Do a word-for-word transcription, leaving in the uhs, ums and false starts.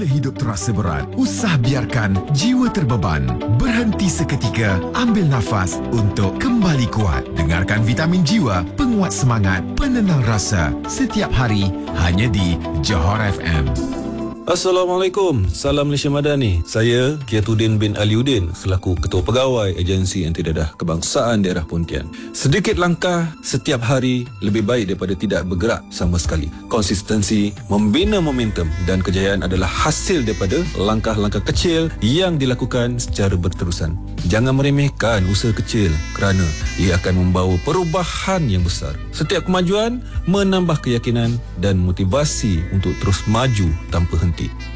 Bila hidup terasa berat, usah biarkan jiwa terbeban. Berhenti seketika, ambil nafas untuk kembali kuat. Dengarkan Vitamin Jiwa, penguat semangat, penenang rasa. Setiap hari, hanya di Johor F M. Assalamualaikum, salam Malaysia Madani. Saya Kiatuddin bin Aliuddin selaku Ketua Pegawai Agensi Antidadah Kebangsaan Daerah Pontian. Sedikit langkah setiap hari lebih baik daripada tidak bergerak sama sekali. Konsistensi, membina momentum dan kejayaan adalah hasil daripada langkah-langkah kecil yang dilakukan secara berterusan. Jangan meremehkan usaha kecil kerana ia akan membawa perubahan yang besar. Setiap kemajuan menambah keyakinan dan motivasi untuk terus maju tanpa henti.